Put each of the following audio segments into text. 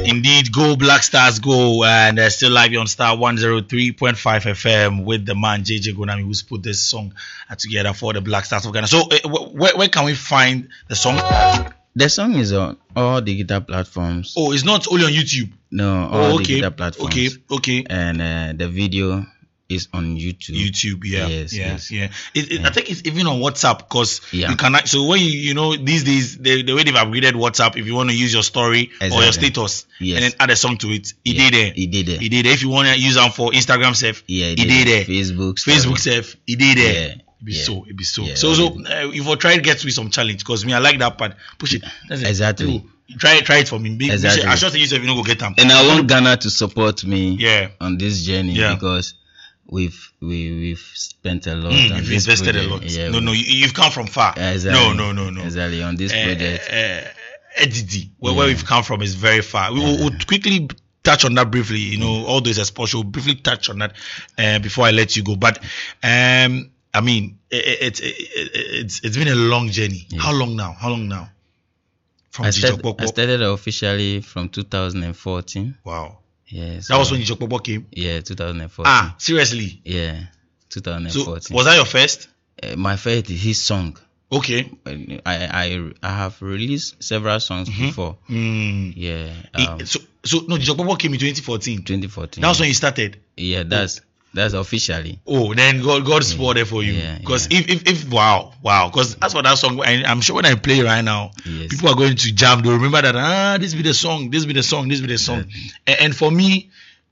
Indeed, go Black Stars go, and still live on Star 103.5 FM with the man JJ Gonami, who's put this song together for the Black Stars of Ghana. So, where can we find the song? The song is on all digital platforms. Oh, it's not only on YouTube. No, all digital platforms. Okay. And the video is on YouTube. Yes. I think it's even on WhatsApp because you can. So when you know these days the way they've upgraded WhatsApp, if you want to use your story or your status and then add a song to it, it did there. If you want to use them for Instagram self, it did there. Facebook self, it did there. It be so. Yeah, so if you try to get with some challenge, because me I like that part. Push it. Exactly. Try it for me. Exactly. I just use if you don't go get them. And I want Ghana to support me. On this journey because we've spent a lot. You've invested a lot. You've come from far. Exactly. No. Exactly on this project. EDD, where we've come from is very far. We'll quickly touch on that briefly. You know, all those exposure. We'll briefly touch on that before I let you go. But I mean, it's been a long journey. Yeah. How long now? From I started officially from 2014. Wow. Yeah. That was when Jokpopo came? Yeah, 2014. Ah, seriously? Yeah, 2014. So, was that your first? My first is his song. Okay. I have released several songs before. Yeah. So Jokpopo came in 2014? 2014. That was when you started? Yeah, that's officially. Oh, then God spoiled it for you. Because if wow. Because as for that song, I'm sure when I play right now, people are going to jam. They'll remember that, this be the song. And for me,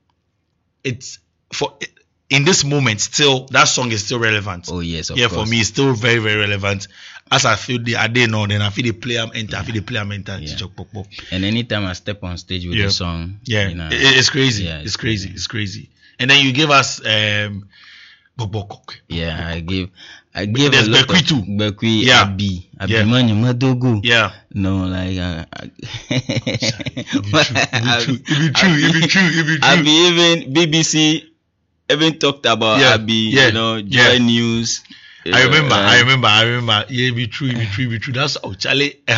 in this moment, still, that song is still relevant. Oh, yes, of course. For me, it's still very, very relevant. As I feel I didn't know, then I feel they play them enter. And anytime I step on stage with the song, it's crazy. It's crazy. And then you give us Bobokok. Yeah, I give there's a lot Bekwi too. Bekwi, Abi Mani Madogo. Yeah. No, like It be true. Abi, even BBC even talked about Abi, Joy News. I remember. Yeah, it be true. That's how Charlie